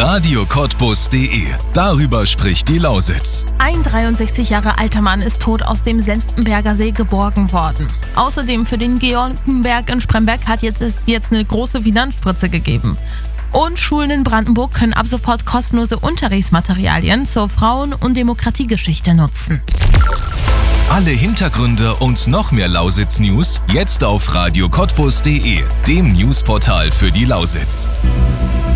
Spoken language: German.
radiocottbus.de. Darüber spricht die Lausitz. Ein 63 Jahre alter Mann ist tot aus dem Senftenberger See geborgen worden. Außerdem für den Georgenberg in Spremberg hat jetzt eine große Finanzspritze gegeben. Und Schulen in Brandenburg können ab sofort kostenlose Unterrichtsmaterialien zur Frauen- und Demokratiegeschichte nutzen. Alle Hintergründe und noch mehr Lausitz-News jetzt auf radiocottbus.de, dem Newsportal für die Lausitz.